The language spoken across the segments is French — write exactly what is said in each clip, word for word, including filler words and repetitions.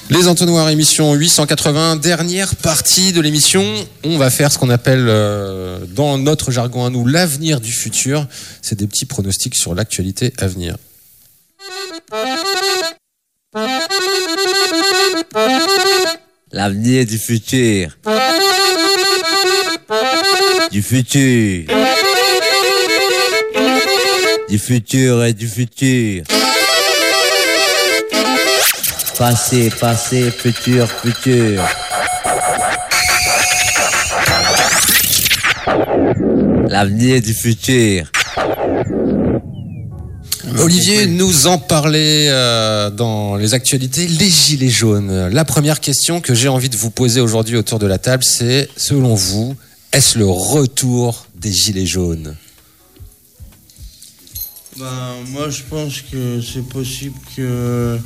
Les Entonnoirs, émission huit cent quatre-vingts, dernière partie de l'émission. On va faire ce qu'on appelle, euh, dans notre jargon à nous, l'avenir du futur. C'est des petits pronostics sur l'actualité à venir. L'avenir du futur. Du futur. Du futur et du futur. Passé, passé, futur, futur. L'avenir du futur. Olivier nous en parlait euh, dans les actualités, les gilets jaunes. La première question que j'ai envie de vous poser aujourd'hui autour de la table, c'est, selon vous, est-ce le retour des gilets jaunes ? Ben, moi, je pense que c'est possible que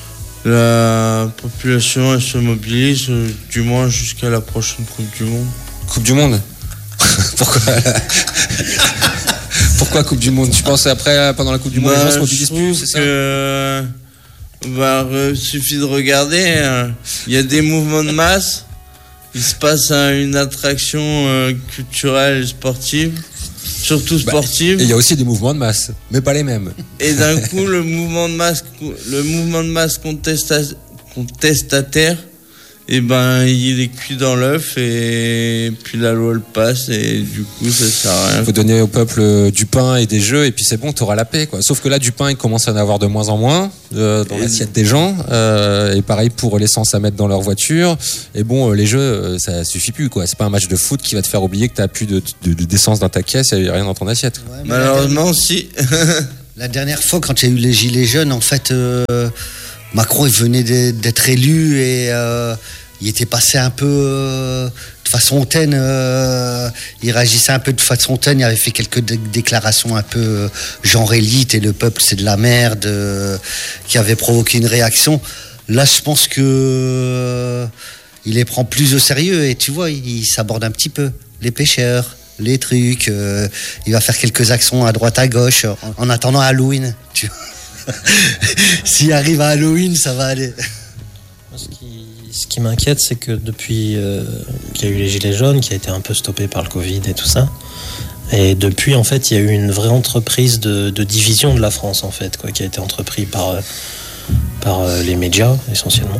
la population elle se mobilise, du moins jusqu'à la prochaine Coupe du Monde. Coupe du Monde ? Pourquoi la... Pourquoi Coupe du Monde ? Tu penses après, pendant la Coupe du Monde, bah, les gens se mobilisent plus, c'est ça ? que... Bah, il suffit de regarder. Il euh, y a des mouvements de masse. Il se passe hein, une attraction euh, culturelle et sportive, surtout sportive. Bah, et il y a aussi des mouvements de masse, mais pas les mêmes. Et d'un coup, le mouvement de masse, le mouvement de masse contesta- contestataire, et ben il est cuit dans l'œuf et puis la loi le passe et du coup ça sert à rien. Il faut donner au peuple du pain et des jeux et puis c'est bon, t'auras la paix quoi. Sauf que là du pain il commence à en avoir de moins en moins euh, dans et l'assiette des gens euh, et pareil pour l'essence à mettre dans leur voiture et bon les jeux ça suffit plus quoi. C'est pas un match de foot qui va te faire oublier que t'as plus de, de, de d'essence dans ta caisse et rien dans ton assiette. Ouais, malheureusement si. La dernière fois quand il y a eu les gilets jaunes en fait euh, Macron il venait d'être élu et euh, il était passé un peu euh, de façon hautaine, euh, il réagissait un peu de façon hautaine, il avait fait quelques dé- déclarations un peu euh, genre élite et le peuple c'est de la merde, euh, qui avait provoqué une réaction. Là je pense que euh, il les prend plus au sérieux et tu vois, il, il s'aborde un petit peu les pêcheurs, les trucs, euh, il va faire quelques actions à droite à gauche en, en attendant Halloween. Tu vois. S'il arrive à Halloween, ça va aller. Ce qui, ce qui m'inquiète, c'est que depuis euh, qu'il y a eu les gilets jaunes, qui a été un peu stoppé par le Covid et tout ça, et depuis, en fait, il y a eu une vraie entreprise de, de division de la France, en fait, quoi, qui a été entreprise par, euh, par euh, les médias, essentiellement.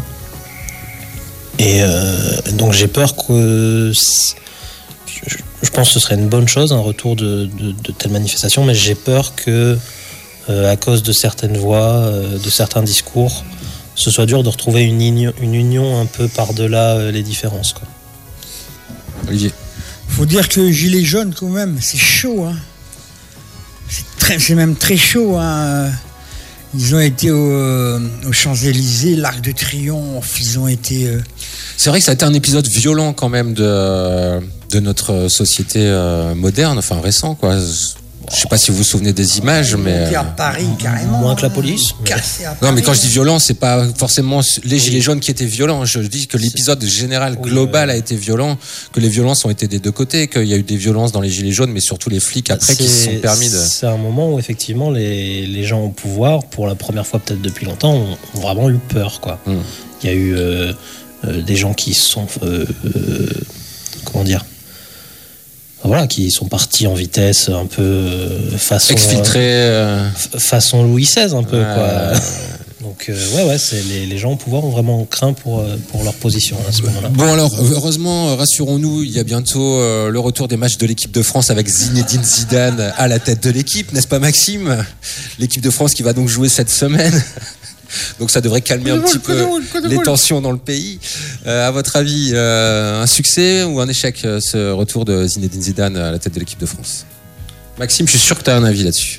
Et euh, donc, j'ai peur que... Je, je pense que ce serait une bonne chose, un retour de, de, de telles manifestations, mais j'ai peur que, euh, à cause de certaines voix, euh, de certains discours, ce soit dur de retrouver une union, une union un peu par-delà euh, les différences, quoi. Olivier. Faut dire que Gilets jaunes, quand même, c'est chaud, hein. C'est, très, c'est même très chaud, hein. Ils ont été au, euh, aux Champs-Élysées, l'Arc de Triomphe, ils ont été... Euh... C'est vrai que ça a été un épisode violent quand même de, de notre société euh, moderne, enfin récent, quoi. Je sais pas si vous vous souvenez des images, mais... Ils ont été à Paris, carrément. Moins que la police. Mais... Non, mais quand je dis violent, c'est pas forcément les gilets jaunes qui étaient violents. Je dis que l'épisode général, oui, global ouais. a été violent, que les violences ont été des deux côtés, qu'il y a eu des violences dans les gilets jaunes, mais surtout les flics après c'est, qui se sont permis de... C'est un moment où effectivement les, les gens au pouvoir, pour la première fois peut-être depuis longtemps, ont, ont vraiment eu peur, quoi. Mm. Il y a eu euh, euh, des gens qui se sont... Euh, euh, comment dire Voilà, qui sont partis en vitesse un peu euh, façon exfiltré euh... f- façon Louis seize un peu ouais. quoi. Donc euh, ouais ouais, c'est les, les gens au pouvoir ont vraiment craint pour pour leur position à ce moment-là. Bon alors heureusement rassurons-nous, il y a bientôt euh, le retour des matchs de l'équipe de France avec Zinedine Zidane à la tête de l'équipe, n'est-ce pas Maxime ? L'équipe de France qui va donc jouer cette semaine. Donc ça devrait calmer un petit peu les tensions dans le pays. Euh, à votre avis, euh, un succès ou un échec, ce retour de Zinedine Zidane à la tête de l'équipe de France ? Maxime, je suis sûr que tu as un avis là-dessus.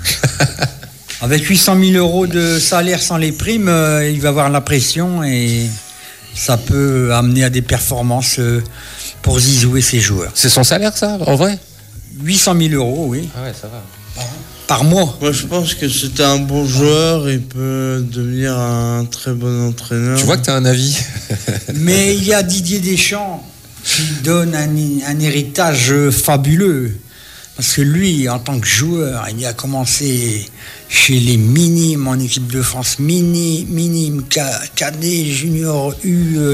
Avec huit cent mille euros de salaire sans les primes, euh, il va avoir la pression et ça peut amener à des performances euh, pour Zizou et ses joueurs. C'est son salaire ça, en vrai ? huit cent mille euros, oui. Ah ouais, ça va. Par mois. Moi, je pense que c'est un bon joueur et peut devenir un très bon entraîneur. Tu vois que tu as un avis. Mais il y a Didier Deschamps qui donne un, un héritage fabuleux. Parce que lui, en tant que joueur, il a commencé chez les minimes en équipe de France. Mini, minime, Team, Cadet, Junior U, euh,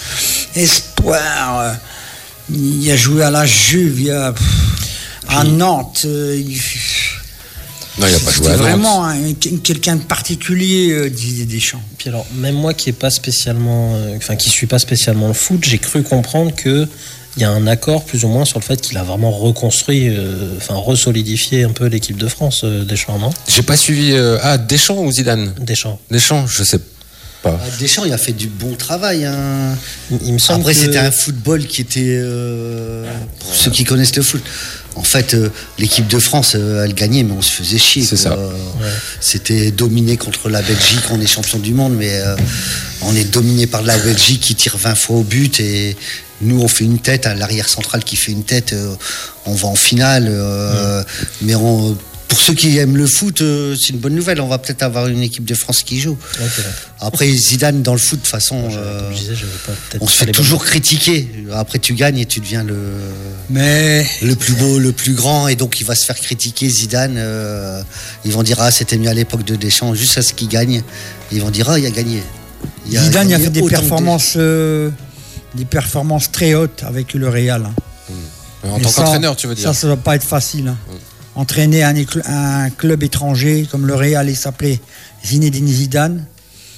Espoir. Euh, il a joué à la Juve, il a, pff, à Nantes. Euh, il, non, il n'a pas joué à Nantes. Vraiment hein, quelqu'un de particulier, euh, Didier Deschamps. Puis alors, même moi qui est pas spécialement, euh, enfin qui suis pas spécialement le foot, j'ai cru comprendre que il y a un accord plus ou moins sur le fait qu'il a vraiment reconstruit, euh, enfin resolidifié un peu l'équipe de France, euh, Deschamps, non ? J'ai pas suivi. Euh, ah, Deschamps ou Zidane ? Deschamps. Deschamps, je sais pas. Deschamps, il a fait du bon travail. Hein. Il, il me semble Après, que... c'était un football qui était, euh, pour ceux qui connaissent le foot. En fait, euh, l'équipe de France, euh, elle gagnait, mais on se faisait chier. C'est quoi. ça. Euh, Ouais. C'était dominé contre la Belgique, on est champion du monde, mais euh, on est dominé par la Belgique qui tire vingt fois au but et nous on fait une tête, à l'arrière central qui fait une tête, euh, on va en finale. Euh, mmh. Mais on, pour ceux qui aiment le foot, euh, c'est une bonne nouvelle. On va peut-être avoir une équipe de France qui joue. Okay. Après Zidane dans le foot, de toute façon, Moi, je, euh, comme je disais, je veux pas, peut-être on se pas fait les toujours bonnes... critiquer. Après tu gagnes et tu deviens le, Mais le plus beau, le plus grand, et donc il va se faire critiquer. Zidane, euh, ils vont dire ah c'était mieux à l'époque de Deschamps, juste à ce qu'il gagne. Ils vont dire ah il a gagné. Il a, Zidane il a, il a fait des autant performances, euh, des performances très hautes avec le Real. Hein. Mmh. En tant ça, qu'entraîneur, tu veux dire ? Ça, ça doit pas être facile. Hein. Mmh. Entraîner un, un club étranger comme le Real, il s'appelait Zinedine Zidane.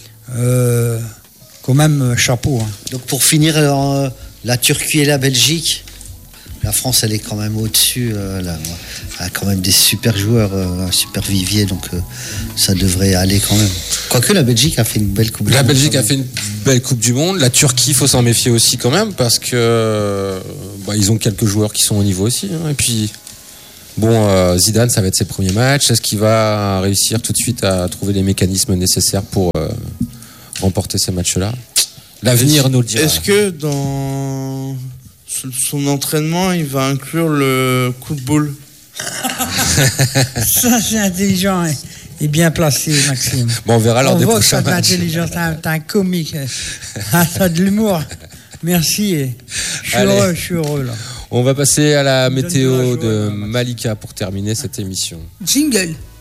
Euh, quand même, chapeau. Hein. Donc pour finir, euh, la Turquie et la Belgique, la France, elle est quand même au-dessus. Euh, là, elle a quand même des super joueurs, euh, un super vivier, donc euh, ça devrait aller quand même. Quoique la Belgique a fait une belle Coupe du La Monde. La Belgique a fait une belle Coupe du Monde. La Turquie, il faut s'en méfier aussi quand même, parce que bah, ils ont quelques joueurs qui sont au niveau aussi. Hein, et puis, bon, euh, Zidane, ça va être ses premiers matchs. Est-ce qu'il va réussir tout de suite à trouver les mécanismes nécessaires pour euh, remporter ces matchs-là ? L'avenir nous le dira. Est-ce que dans son entraînement, il va inclure le coup de boule ? Ça, c'est intelligent et, et bien placé, Maxime. Bon, on verra lors on des voit prochains que t'as de matchs. l'intelligence, t'as, t'as un comique. Ah, t'as de l'humour. Merci. Et je suis Allez. heureux, je suis heureux là. On va passer à la Me donne de la météo joie, de là, Max. Malika pour terminer cette émission. Jingle.